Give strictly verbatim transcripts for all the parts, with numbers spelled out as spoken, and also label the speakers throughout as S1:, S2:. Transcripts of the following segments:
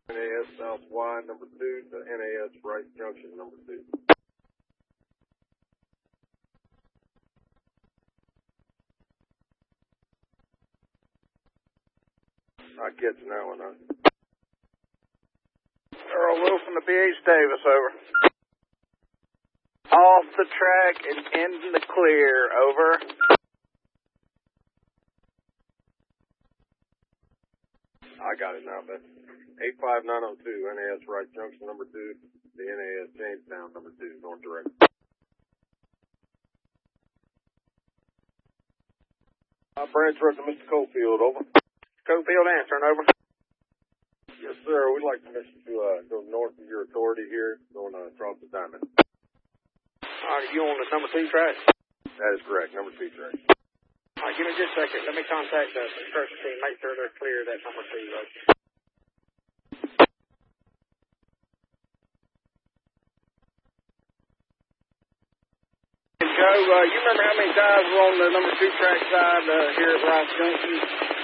S1: N A S South Y number two to N A S Rice Junction number two. I catch you now, and I.
S2: Earl Wilson to B H Davis, over. Off the track and in the clear, over.
S1: I got it now, but eight five nine oh two, N A S Rice Junction number two, the N A S Jamestown number two, north direct. Uh, branch road to Mister Cofield, over.
S2: Cofield answering, over.
S1: Yes, sir. We'd like permission to uh, go north of your authority here, going uh, across the diamond.
S2: All right, you on the number two track?
S1: That is correct, number two track.
S2: All right, give me just a second. Let me contact the construction team, make sure they're clear of that number two road. Joe, uh, you remember how many guys were on the number two track side uh, here at Rice Junction?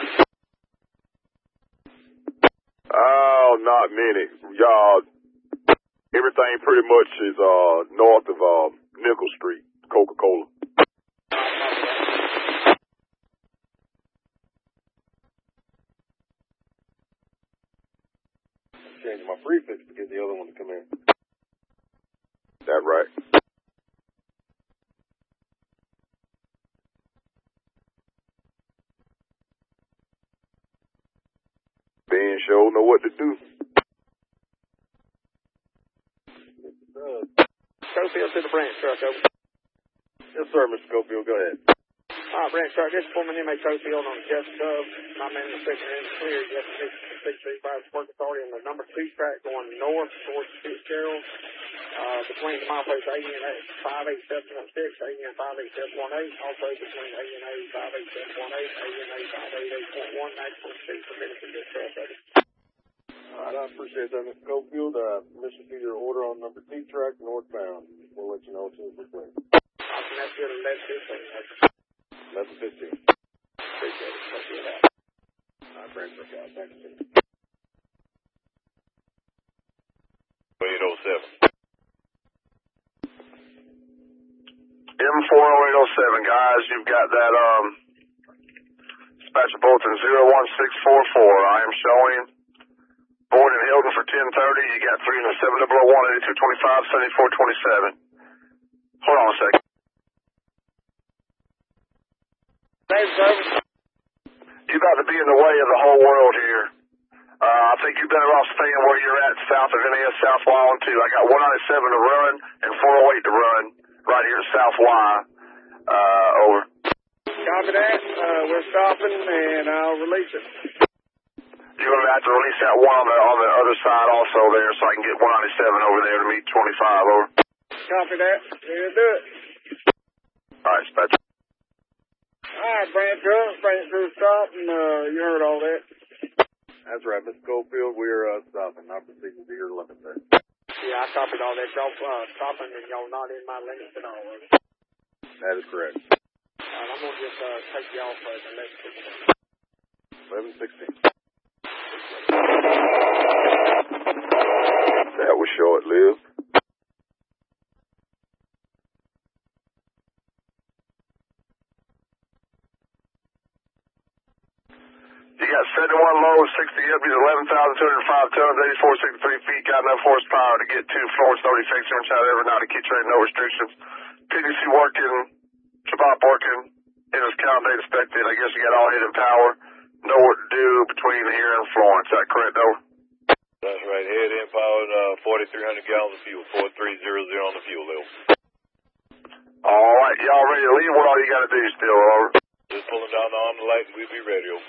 S3: Oh, not many. Y'all, everything pretty much is uh north of uh, Nickel Street, Coca-Cola.
S1: Changing my prefix to get the other one to come in.
S3: That right. Ben sure know what to do.
S1: Uh,
S2: Cofield to the branch truck, over.
S1: yes, sir, Mister Cofield. Go ahead.
S2: All right, branch truck, this is Foreman Henry Cofield on the Jeff Cub. I'm in the section in the clear. Jeff six three five Work Authority on the number two track going north towards Fitzgerald. Uh, between the milepost A and A five eight seven one six, A and five eight seven one eight, also between A and A five eight seven one eight, A and A five eight eight point one, maximum speed permitted for this truck, over.
S1: All right, I appreciate that, Mister Cofield. Uh, permission to your order on number two track northbound. We'll let you know as soon as we're clear.
S2: Awesome, that's good, eleven fifteen, over.
S1: eleven fifteen.
S2: Appreciate it, thank you for that.
S1: All right, branch truck out. Thank you, sir.
S3: eight oh seven. M four oh eight oh seven, guys, you've got that, um, dispatcher bulletin zero one six four four. I am showing board in Hilton for ten thirty. You got three in the seven oh oh one, eighty-two twenty-five, seventy-four twenty-seven. Hold on a second.
S2: Thanks, over.
S3: You got to be in the way of the whole world here. Uh, I think you're better off staying where you're at south of N A S South Y one two. I got one ninety-seven to run and four oh eight to run right here at South Y. Uh, over.
S2: Copy that. Uh, we're stopping, and I'll release it.
S3: You're going to have to release that one on the, on the other side also there so I can get one ninety-seven over there to meet twenty-five, over.
S2: Copy that. We'll do it.
S3: All right, dispatcher.
S2: All right, branch up, branch crew stop, and uh, you heard all that.
S1: That's right, Mister Cofield. We're uh, stopping. I'm proceeding to your limit there.
S2: Yeah, I copied all that. Y'all uh, stopping, and y'all not in my limits at all. Right?
S1: That is correct.
S2: All right, I'm going to just uh, take you off uh, the next one.
S1: eleven sixteen.
S3: That was short-lived. You got seventy-one loads, sixty empties, eleven thousand two hundred five tons, eighty-four sixty-three feet, got enough horsepower to get to Florence, no defects, inch out every night to keep train, no restrictions. P D C working, Shabbat working, in his count date expected. I guess you got all hidden power. Know what to do between here and Florence. Is that correct, though?
S4: That's right. Head in powered, uh, forty-three hundred gallons of fuel, four three zero zero on the fuel level.
S3: All right, y'all ready to leave? What all you got to do still, over?
S4: Just pulling down the arm light and we'll be ready, over.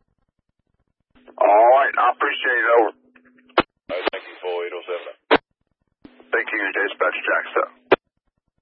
S3: All right, I appreciate it, over.
S4: All right, thank you, four eight oh seven.
S3: Thank you, Dispatcher Jack, sir.